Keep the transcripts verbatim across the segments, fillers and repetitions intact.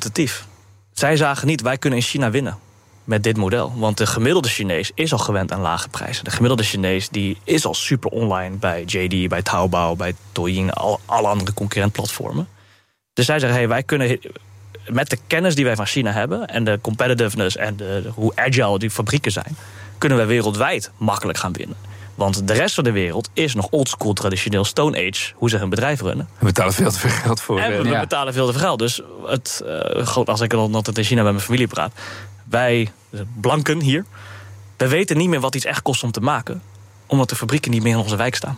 competitief. Zij zagen niet, wij kunnen in China winnen met dit model. Want de gemiddelde Chinees is al gewend aan lage prijzen. De gemiddelde Chinees die is al super online bij J D, bij Taobao, bij Douyin, al, alle andere concurrentplatformen. Dus zij zeggen, hey, wij kunnen met de kennis die wij van China hebben en de competitiveness en de, de, hoe agile die fabrieken zijn, kunnen wij wereldwijd makkelijk gaan winnen. Want de rest van de wereld is nog oldschool, traditioneel Stone Age, hoe ze hun bedrijf runnen. We betalen veel te veel geld voor. En we ja. betalen veel te veel geld. Dus het, uh, als ik dan altijd in China met mijn familie praat, wij, blanken hier, wij weten niet meer wat iets echt kost om te maken, omdat de fabrieken niet meer in onze wijk staan.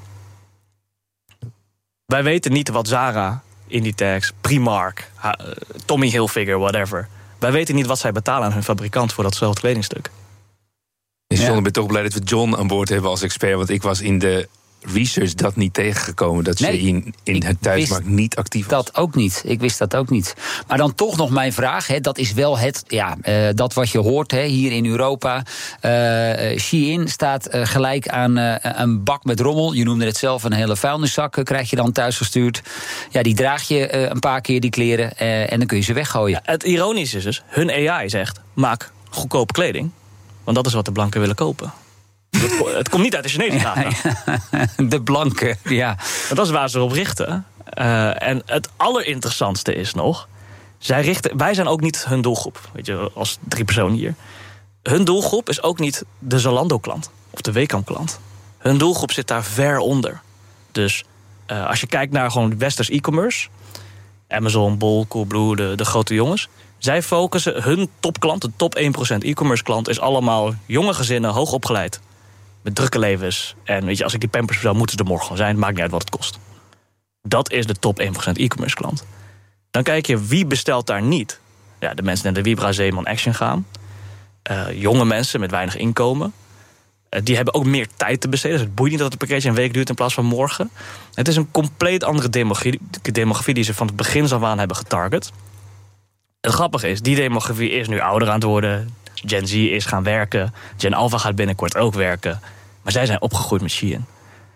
Wij weten niet wat Zara, Inditex, Primark, Tommy Hilfiger, whatever. Wij weten niet wat zij betalen aan hun fabrikant voor datzelfde kledingstuk. Ja. John, ik ben toch blij dat we John aan boord hebben als expert, want ik was in de research dat niet tegengekomen, dat nee, Shein in het thuismarkt niet actief was. Dat ook niet. Ik wist dat ook niet. Maar dan toch nog mijn vraag, hè, dat is wel het, ja, uh, dat wat je hoort hè, hier in Europa. Uh, Shein staat uh, gelijk aan uh, een bak met rommel. Je noemde het zelf, een hele vuilniszak uh, krijg je dan thuis gestuurd. Ja, die draag je uh, een paar keer, die kleren, uh, en dan kun je ze weggooien. Ja, het ironische is dus, hun A I zegt, maak goedkope kleding, want dat is wat de blanken willen kopen. Het, het komt niet uit de Chinese data. De blanken, ja. Maar dat is waar ze op richten. Uh, en het allerinteressantste is nog, zij richten, wij zijn ook niet hun doelgroep. Weet je, als drie personen hier. Hun doelgroep is ook niet de Zalando-klant of de Weekamp-klant. Hun doelgroep zit daar ver onder. Dus uh, als je kijkt naar gewoon westers e-commerce, Amazon, Bol, Coolblue, de, de grote jongens, zij focussen, hun topklant, de top één procent e-commerce klant, is allemaal jonge gezinnen, hoog opgeleid, met drukke levens. En weet je, als ik die Pampers bestel, moeten ze er morgen zijn. Maakt niet uit wat het kost. Dat is de top één procent e-commerce klant. Dan kijk je, wie bestelt daar niet? Ja, de mensen die naar de Vibra Zeeman Action gaan. Uh, jonge mensen met weinig inkomen. Uh, die hebben ook meer tijd te besteden. Dus het boeit niet dat het pakketje een week duurt in plaats van morgen. Het is een compleet andere demografie, demografie die ze van het begin af aan hebben getarget. Het grappige is, die demografie is nu ouder aan het worden. Gen Z is gaan werken. Gen Alpha gaat binnenkort ook werken. Maar zij zijn opgegroeid met Shein.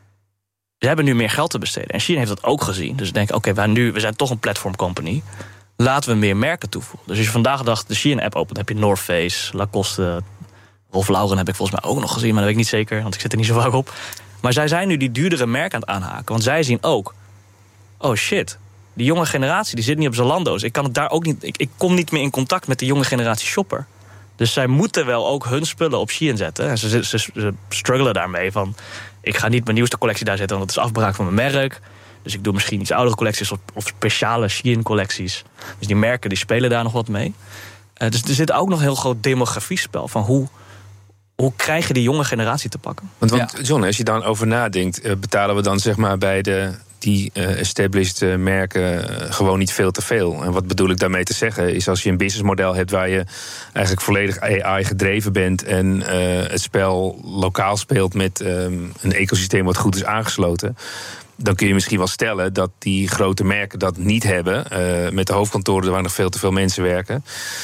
Ze hebben nu meer geld te besteden. En Shein heeft dat ook gezien. Dus ze denken, oké, okay, we, we zijn toch een platform company. Laten we meer merken toevoegen. Dus als je vandaag de dag de Shein-app opent, heb je North Face, Lacoste, Rolf Lauren heb ik volgens mij ook nog gezien, maar dat weet ik niet zeker, want ik zit er niet zo vaak op. Maar zij zijn nu die duurdere merken aan het aanhaken. Want zij zien ook, oh shit, die jonge generatie die zit niet op Zalando's. Ik kan het daar ook niet. Ik, ik kom niet meer in contact met de jonge generatie shopper. Dus zij moeten wel ook hun spullen op Shein zetten. En ze, ze, ze, ze struggelen daarmee van, ik ga niet mijn nieuwste collectie daar zetten, want dat is afbraak van mijn merk. Dus ik doe misschien iets oudere collecties of, of speciale Shein-collecties. Dus die merken die spelen daar nog wat mee. Uh, dus er zit ook nog een heel groot demografiespel van hoe, hoe krijg je die jonge generatie te pakken. Want, want ja. John, als je dan over nadenkt, uh, betalen we dan zeg maar bij de die uh, established uh, merken uh, gewoon niet veel te veel. En wat bedoel ik daarmee te zeggen is, als je een businessmodel hebt waar je eigenlijk volledig A I gedreven bent en uh, het spel lokaal speelt met um, een ecosysteem wat goed is aangesloten, dan kun je misschien wel stellen dat die grote merken dat niet hebben. Uh, met de hoofdkantoren waar nog veel te veel mensen werken.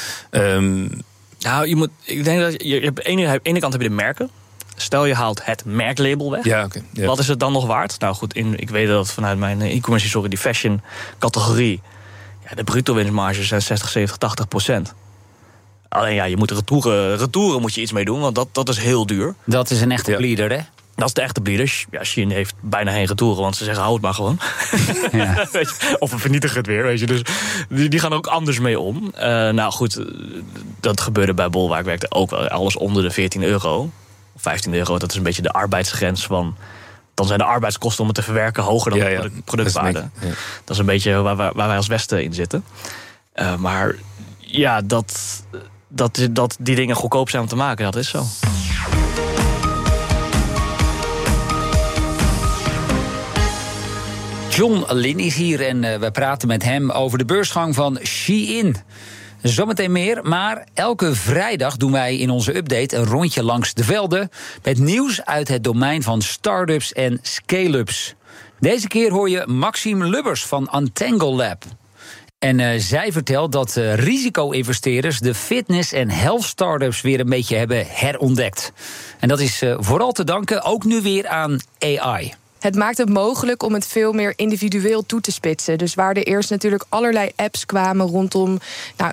Um, nou, je moet. Ik denk dat je, je hebt aan de ene kant heb je de merken. Stel je haalt het merklabel weg. Ja, okay, ja. Wat is het dan nog waard? Nou goed, in, ik weet dat vanuit mijn e-commerce historie, die fashion categorie, ja, de bruto winstmarges zijn zestig, zeventig, tachtig procent. Alleen ja, je moet retouren, retouren moet je iets mee doen, want dat, dat is heel duur. Dat is een echte ja. bleeder, hè? Dat is de echte bleeder. Ja, Shein heeft bijna geen retouren, want ze zeggen hou het maar gewoon. Ja. Of we vernietigen het weer, weet je. Dus die, die gaan er ook anders mee om. Uh, nou goed, dat gebeurde bij Bol, waar ik werkte ook wel. Alles onder de veertien euro. vijftien euro, dat is een beetje de arbeidsgrens van. Dan zijn de arbeidskosten om het te verwerken hoger dan ja, ja. de productwaarde. Dat is, een, ja. dat is een beetje waar, waar, waar wij als Westen in zitten. Uh, maar ja, dat, dat, dat die dingen goedkoop zijn om te maken, dat is zo. John Lin is hier en uh, we praten met hem over de beursgang van Shein. Zometeen meer, maar elke vrijdag doen wij in onze update een rondje langs de velden met nieuws uit het domein van start-ups en scale-ups. Deze keer hoor je Maxime Lubbers van Untangle Lab. En uh, zij vertelt dat uh, risico-investeerders de fitness- en health-startups weer een beetje hebben herontdekt. En dat is uh, vooral te danken ook nu weer aan A I. Het maakt het mogelijk om het veel meer individueel toe te spitsen. Dus waar er eerst natuurlijk allerlei apps kwamen rondom, nou,